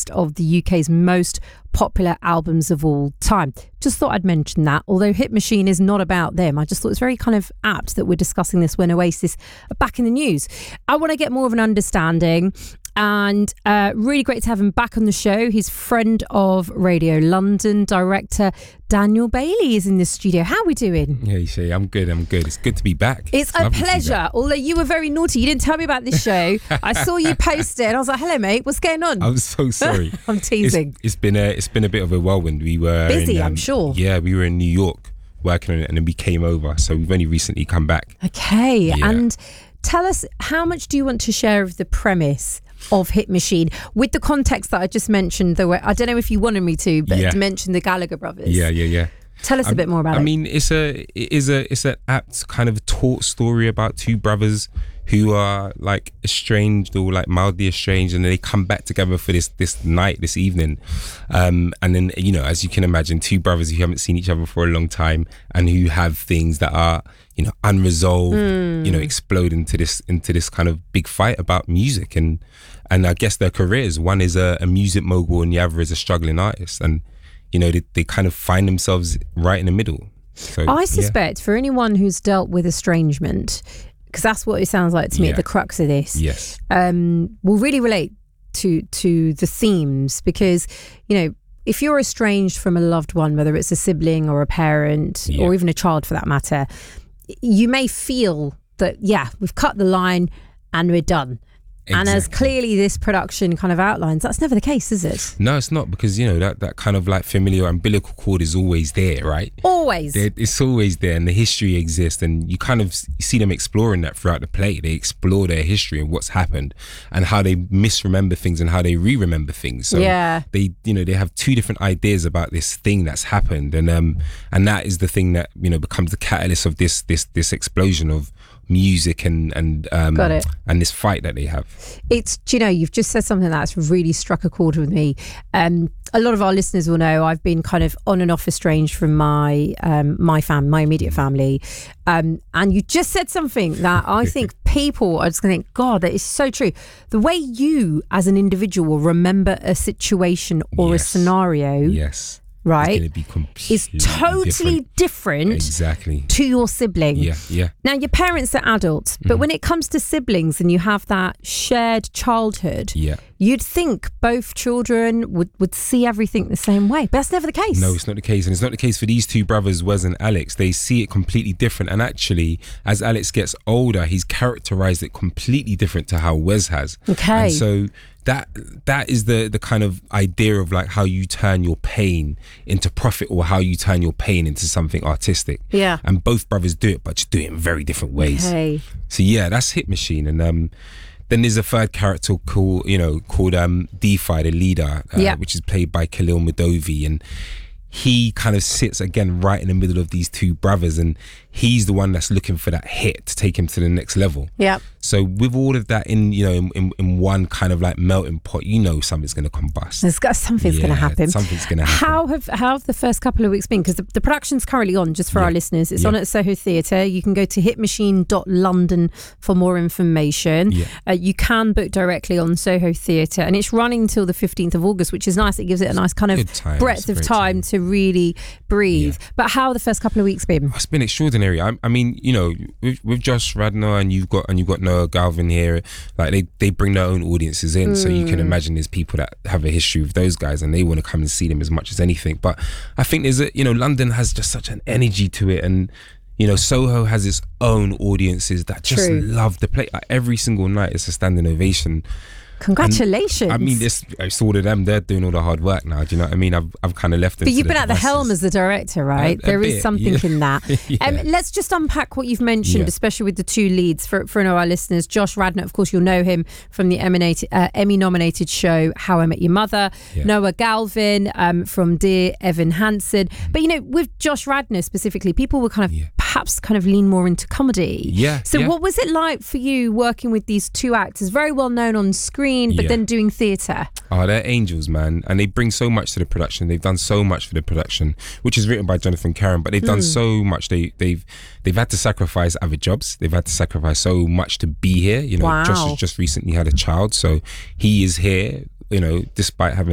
list of the UK's most popular albums of all time. Just thought I'd mention that. Although Hit Machine is not about them, I just thought it's very kind of apt that we're discussing this when Oasis are back in the news. I want to get more of an understanding, and really great to have him back on the show. He's friend of Radio London. Director Daniel Bailey is in the studio. How are we doing? Hey Shay, I'm good. It's good to be back. It's a pleasure. Although you were very naughty, you didn't tell me about this show. I saw you post it and I was like, hello mate, what's going on? I'm so sorry. I'm teasing. It's been a bit of a whirlwind. We were busy, I'm sure. Yeah, we were in New York working on it, and then we came over, so we've only recently come back. Okay, yeah. And tell us, how much do you want to share of the premise of Hit Machine with the context that I just mentioned? Though I don't know if you wanted me to, but to mention the Gallagher brothers. Yeah. Tell us a bit more about it. I mean, it's an apt kind of taught story about two brothers who are like estranged or like mildly estranged, and then they come back together for this evening, and then, you know, as you can imagine, two brothers who haven't seen each other for a long time and who have things that are, you know, unresolved, you know, explode into this kind of big fight about music and I guess their careers. One is a music mogul and the other is a struggling artist, and you know, they kind of find themselves right in the middle. So I suspect for anyone who's dealt with estrangement, because that's what it sounds like to me at the crux of this, will really relate to the themes, because, you know, if you're estranged from a loved one, whether it's a sibling or a parent or even a child for that matter, you may feel that, we've cut the line and we're done. Exactly. And as clearly this production kind of outlines, that's never the case, is it? No, it's not, because, you know, that kind of like familiar umbilical cord is always there, right? Always. It's always there, and the history exists, and you kind of see them exploring that throughout the play. They explore their history and what's happened and how they misremember things and how they re-remember things. So they, you know, they have two different ideas about this thing that's happened, and that is the thing that, you know, becomes the catalyst of this explosion of music and this fight that they have. It's, do you know, you've just said something that's really struck a chord with me. A lot of our listeners will know I've been kind of on and off estranged from my immediate family, and you just said something that I think people are just going to think, God, that is so true. The way you as an individual remember a situation or a scenario, right, is totally different exactly to your sibling. Now, your parents are adults, but when it comes to siblings and you have that shared childhood, you'd think both children would see everything the same way, but that's never the case. No, it's not the case, and it's not the case for these two brothers, Wes and Alex. They see it completely different, and actually, as Alex gets older, he's characterized it completely different to how Wes has. Okay. And so that is the kind of idea of like how you turn your pain into profit, or how you turn your pain into something artistic. Yeah. And both brothers do it, but just do it in very different ways. Okay. So that's Hit Machine. And then there's a third character called DeFi, the leader, which is played by Khalil Madovi, and he kind of sits again right in the middle of these two brothers, and he's the one that's looking for that hit to take him to the next level. Yeah. So with all of that in one kind of like melting pot, you know something's going to combust. Something's going to happen. Something's going to happen. How have the first couple of weeks been? Because the production's currently on, just for our listeners. It's on at Soho Theatre. You can go to hitmachine.london for more information. You can book directly on Soho Theatre, and it's running until the 15th of August, which is nice. It gives it a nice kind of breadth of time to really breathe. But how have the first couple of weeks been? It's been extraordinary. I mean, you know, with Josh Radnor and you've got Noah Galvin here, like they bring their own audiences in, so you can imagine there's people that have a history with those guys and they want to come and see them as much as anything. But I think London has just such an energy to it, and you know, Soho has its own audiences that just love the play. Like, every single night it's a standing ovation. Congratulations. And, I mean, it's all of them. They're doing all the hard work now. Do you know what I mean? I've kind of left them. But you've been at the helm as the director, right? There is something in that. Let's just unpack what you've mentioned, especially with the two leads for our listeners. Josh Radnor, of course, you'll know him from the Emmy-nominated show How I Met Your Mother. Noah Galvin from Dear Evan Hansen. But, you know, with Josh Radnor specifically, people were kind of perhaps kind of lean more into comedy. So what was it like for you working with these two actors, very well known on screen, but then doing theatre? Oh, they're angels, man. And they bring so much to the production. They've done so much for the production, which is written by Jonathan Caron, but they've done so much. They've had to sacrifice other jobs. They've had to sacrifice so much to be here. You know, Josh has just recently had a child, so he is here, you know, despite having